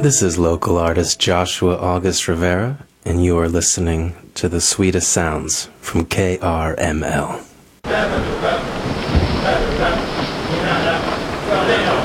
This is local artist Joshua August Rivera, and you are listening to the sweetest sounds from KRML.